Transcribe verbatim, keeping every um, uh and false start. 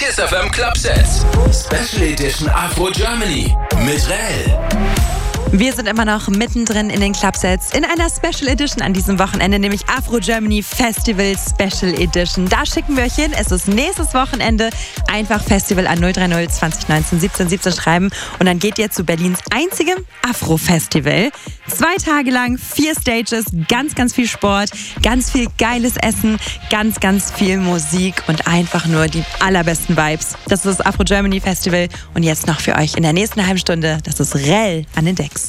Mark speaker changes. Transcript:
Speaker 1: Kiss F M Clubsets. Special Edition Afro Germany mit Rell.
Speaker 2: Wir sind immer noch mittendrin in den Clubsets in einer Special Edition an diesem Wochenende, nämlich Afro Germany Festival Special Edition. Da schicken wir euch hin. Es ist nächstes Wochenende. Einfach Festival an null drei null zwanzig neunzehn siebzehn siebzehn schreiben und dann geht ihr zu Berlins einzigem Afro-Festival. Zwei Tage lang, vier Stages, ganz, ganz viel Sport, ganz viel geiles Essen, ganz, ganz viel Musik und einfach nur die allerbesten Vibes. Das ist das Afro Germany Festival und jetzt noch für euch in der nächsten halben Stunde, das ist Rell an den Decks.